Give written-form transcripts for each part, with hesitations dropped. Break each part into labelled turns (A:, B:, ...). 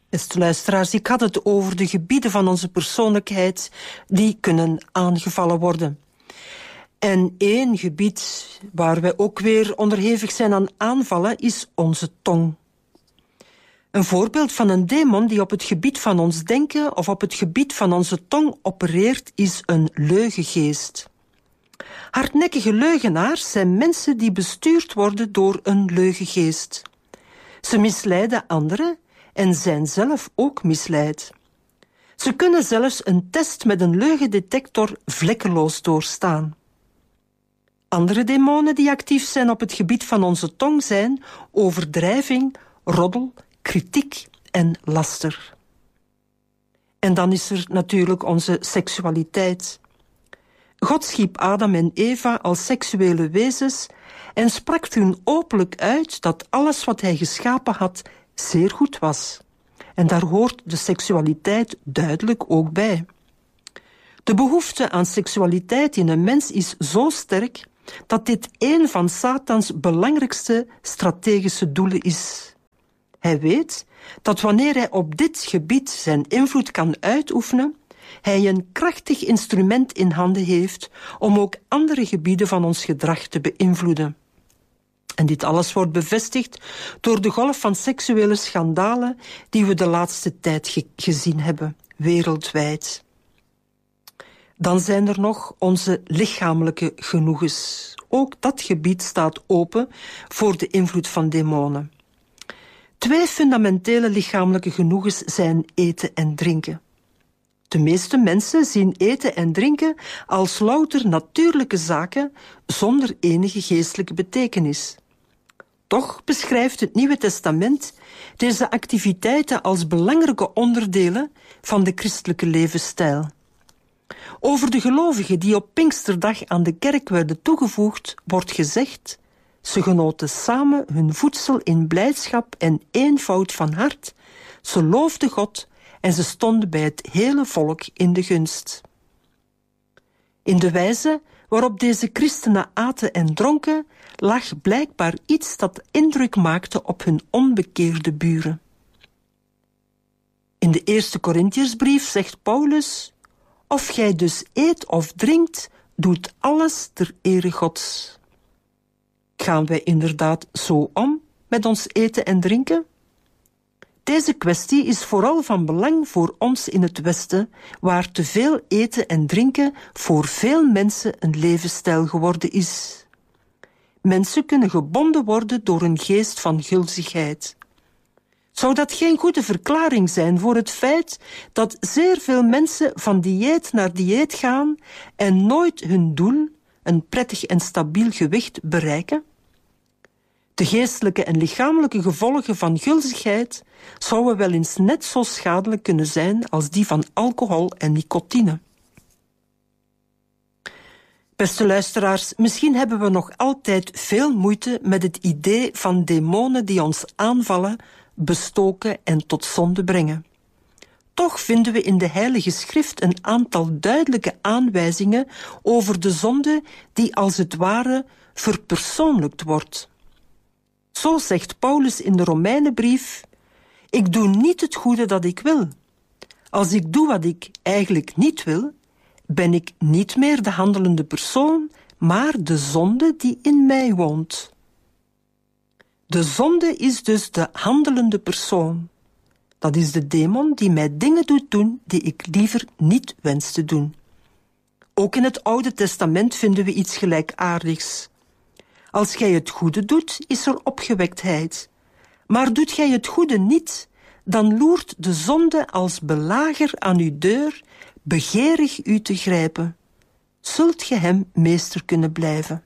A: Beste luisteraars, ik had het over de gebieden van onze persoonlijkheid die kunnen aangevallen worden. En één gebied waar wij ook weer onderhevig zijn aan aanvallen is onze tong. Een voorbeeld van een demon die op het gebied van ons denken of op het gebied van onze tong opereert is een leugengeest. Hardnekkige leugenaars zijn mensen die bestuurd worden door een leugengeest. Ze misleiden anderen en zijn zelf ook misleid. Ze kunnen zelfs een test met een leugendetector vlekkeloos doorstaan. Andere demonen die actief zijn op het gebied van onze tong zijn overdrijving, roddel, kritiek en laster. En dan is er natuurlijk onze seksualiteit. God schiep Adam en Eva als seksuele wezens en sprak hun openlijk uit dat alles wat hij geschapen had zeer goed was. En daar hoort de seksualiteit duidelijk ook bij. De behoefte aan seksualiteit in een mens is zo sterk dat dit een van Satans belangrijkste strategische doelen is. Hij weet dat wanneer hij op dit gebied zijn invloed kan uitoefenen, hij een krachtig instrument in handen heeft om ook andere gebieden van ons gedrag te beïnvloeden. En dit alles wordt bevestigd door de golf van seksuele schandalen die we de laatste tijd gezien hebben, wereldwijd. Dan zijn er nog onze lichamelijke genoegens. Ook dat gebied staat open voor de invloed van demonen. 2 fundamentele lichamelijke genoegens zijn eten en drinken. De meeste mensen zien eten en drinken als louter natuurlijke zaken zonder enige geestelijke betekenis. Toch beschrijft het Nieuwe Testament deze activiteiten als belangrijke onderdelen van de christelijke levensstijl. Over de gelovigen die op Pinksterdag aan de kerk werden toegevoegd, wordt gezegd: ze genoten samen hun voedsel in blijdschap en eenvoud van hart, ze loofden God en ze stonden bij het hele volk in de gunst. In de wijze waarop deze christenen aten en dronken, lag blijkbaar iets dat indruk maakte op hun onbekeerde buren. In de 1 Korintiersbrief zegt Paulus: of gij dus eet of drinkt, doet alles ter ere Gods. Gaan wij inderdaad zo om met ons eten en drinken? Deze kwestie is vooral van belang voor ons in het Westen, waar te veel eten en drinken voor veel mensen een levensstijl geworden is. Mensen kunnen gebonden worden door een geest van gulzigheid. Zou dat geen goede verklaring zijn voor het feit dat zeer veel mensen van dieet naar dieet gaan en nooit hun doel, een prettig en stabiel gewicht, bereiken? De geestelijke en lichamelijke gevolgen van gulzigheid zouden wel eens net zo schadelijk kunnen zijn als die van alcohol en nicotine. Beste luisteraars, misschien hebben we nog altijd veel moeite met het idee van demonen die ons aanvallen, bestoken en tot zonde brengen. Toch vinden we in de Heilige Schrift een aantal duidelijke aanwijzingen over de zonde die als het ware verpersoonlijkt wordt. Zo zegt Paulus in de Romeinenbrief: ik doe niet het goede dat ik wil. Als ik doe wat ik eigenlijk niet wil, ben ik niet meer de handelende persoon, maar de zonde die in mij woont. De zonde is dus de handelende persoon. Dat is de demon die mij dingen doet doen die ik liever niet wens te doen. Ook in het Oude Testament vinden we iets gelijkaardigs. Als gij het goede doet, is er opgewektheid. Maar doet gij het goede niet, dan loert de zonde als belager aan uw deur, begeerig u te grijpen. Zult ge hem meester kunnen blijven?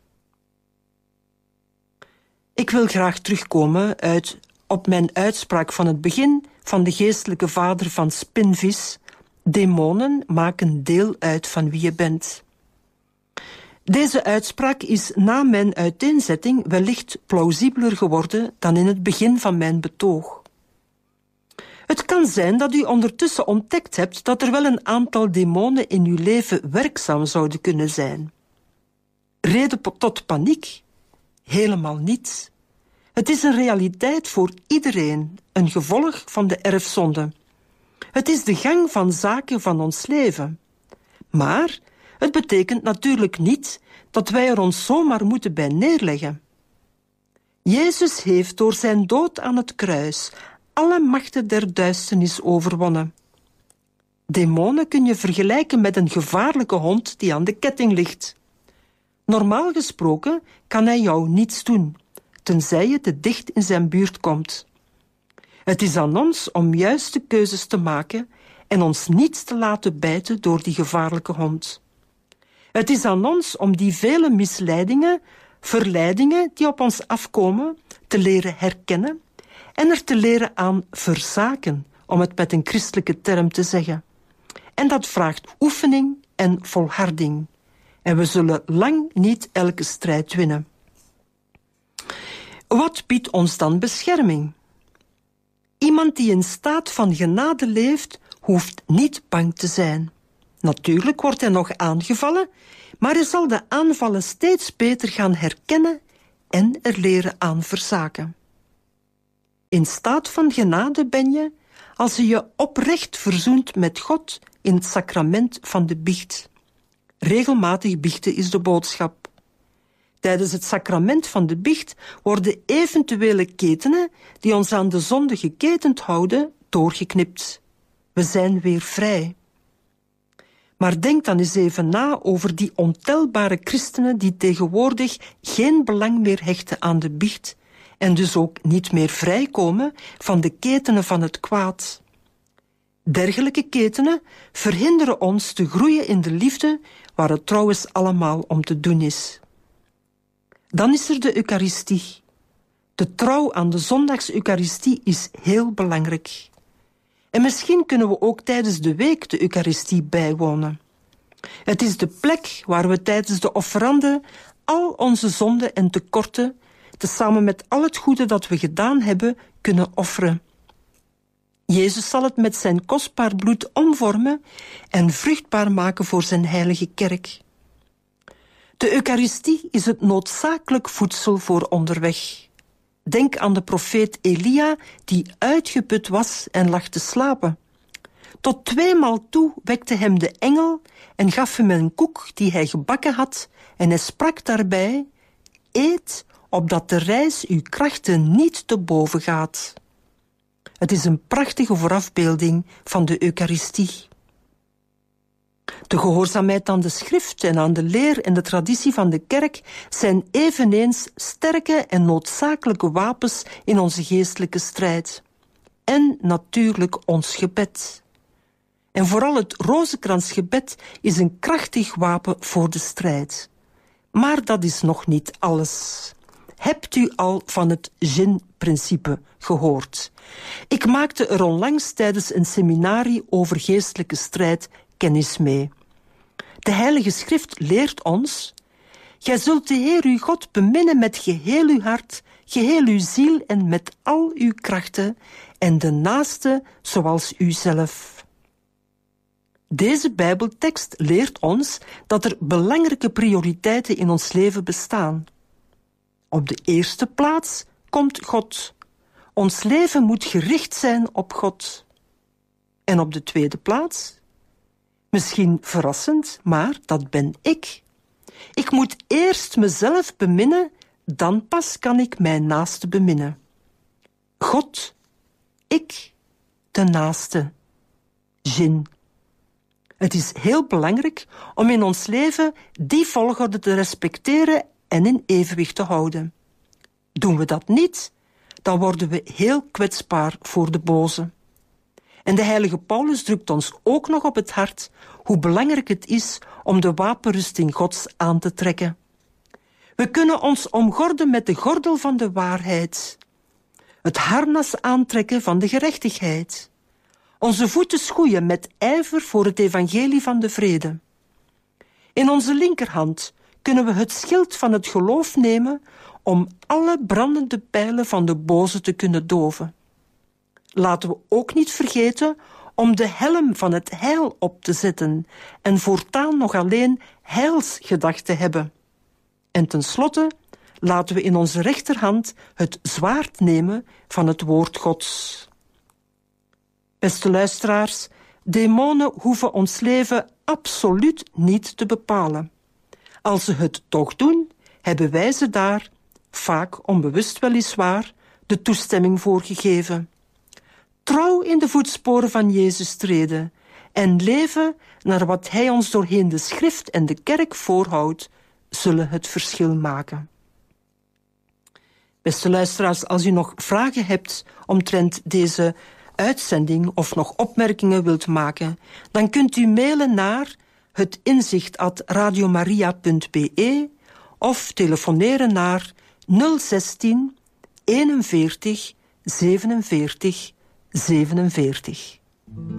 A: Ik wil graag terugkomen op mijn uitspraak van het begin van de geestelijke vader van Spinvis: demonen maken deel uit van wie je bent. Deze uitspraak is na mijn uiteenzetting wellicht plausibeler geworden dan in het begin van mijn betoog. Het kan zijn dat u ondertussen ontdekt hebt dat er wel een aantal demonen in uw leven werkzaam zouden kunnen zijn. Reden tot paniek? Helemaal niet. Het is een realiteit voor iedereen, een gevolg van de erfzonde. Het is de gang van zaken van ons leven. Maar het betekent natuurlijk niet dat wij er ons zomaar moeten bij neerleggen. Jezus heeft door zijn dood aan het kruis alle machten der duisternis overwonnen. Demonen kun je vergelijken met een gevaarlijke hond die aan de ketting ligt. Normaal gesproken kan hij jou niets doen, tenzij je te dicht in zijn buurt komt. Het is aan ons om juiste keuzes te maken en ons niet te laten bijten door die gevaarlijke hond. Het is aan ons om die vele misleidingen, verleidingen die op ons afkomen, te leren herkennen en er te leren aan verzaken, om het met een christelijke term te zeggen. En dat vraagt oefening en volharding. En we zullen lang niet elke strijd winnen. Wat biedt ons dan bescherming? Iemand die in staat van genade leeft, hoeft niet bang te zijn. Natuurlijk wordt hij nog aangevallen, maar hij zal de aanvallen steeds beter gaan herkennen en er leren aan verzaken. In staat van genade ben je als je je oprecht verzoent met God in het sacrament van de biecht. Regelmatig biechten is de boodschap. Tijdens het sacrament van de biecht worden eventuele ketenen die ons aan de zonde geketend houden, doorgeknipt. We zijn weer vrij. Maar denk dan eens even na over die ontelbare christenen die tegenwoordig geen belang meer hechten aan de biecht en dus ook niet meer vrijkomen van de ketenen van het kwaad. Dergelijke ketenen verhinderen ons te groeien in de liefde, waar het trouwens allemaal om te doen is. Dan is er de Eucharistie. De trouw aan de zondags-Eucharistie is heel belangrijk. En misschien kunnen we ook tijdens de week de Eucharistie bijwonen. Het is de plek waar we tijdens de offerande al onze zonden en tekorten, tezamen met al het goede dat we gedaan hebben, kunnen offeren. Jezus zal het met zijn kostbaar bloed omvormen en vruchtbaar maken voor zijn heilige kerk. De Eucharistie is het noodzakelijk voedsel voor onderweg. Denk aan de profeet Elia, die uitgeput was en lag te slapen. Tot 2 maal toe wekte hem de engel en gaf hem een koek die hij gebakken had, en hij sprak daarbij: eet, opdat de reis uw krachten niet te boven gaat. Het is een prachtige voorafbeelding van de Eucharistie. De gehoorzaamheid aan de schrift en aan de leer en de traditie van de kerk zijn eveneens sterke en noodzakelijke wapens in onze geestelijke strijd. En natuurlijk ons gebed. En vooral het rozenkransgebed is een krachtig wapen voor de strijd. Maar dat is nog niet alles. Hebt u al van het Jin-principe gehoord? Ik maakte er onlangs tijdens een seminarie over geestelijke strijd kennis mee. De Heilige Schrift leert ons: gij zult de Heer uw God beminnen met geheel uw hart, geheel uw ziel en met al uw krachten, en de naaste zoals uzelf. Deze Bijbeltekst leert ons dat er belangrijke prioriteiten in ons leven bestaan. Op de eerste plaats komt God. Ons leven moet gericht zijn op God. En op de tweede plaats? Misschien verrassend, maar dat ben ik. Ik moet eerst mezelf beminnen, dan pas kan ik mijn naaste beminnen. God, ik, de naaste. Jin. Het is heel belangrijk om in ons leven die volgorde te respecteren en in evenwicht te houden. Doen we dat niet, dan worden we heel kwetsbaar voor de boze. En de heilige Paulus drukt ons ook nog op het hart hoe belangrijk het is om de wapenrusting Gods aan te trekken. We kunnen ons omgorden met de gordel van de waarheid, het harnas aantrekken van de gerechtigheid, onze voeten schoeien met ijver voor het evangelie van de vrede. In onze linkerhand kunnen we het schild van het geloof nemen om alle brandende pijlen van de boze te kunnen doven. Laten we ook niet vergeten om de helm van het heil op te zetten en voortaan nog alleen heilsgedachten hebben. En tenslotte laten we in onze rechterhand het zwaard nemen van het woord Gods. Beste luisteraars, demonen hoeven ons leven absoluut niet te bepalen. Als ze het toch doen, hebben wij ze daar, vaak onbewust weliswaar, de toestemming voor gegeven. Trouw in de voetsporen van Jezus treden en leven naar wat Hij ons doorheen de schrift en de kerk voorhoudt, zullen het verschil maken. Beste luisteraars, als u nog vragen hebt omtrent deze uitzending of nog opmerkingen wilt maken, dan kunt u mailen naar hetinzicht@radiomaria.be of telefoneren naar 016 41 47 47.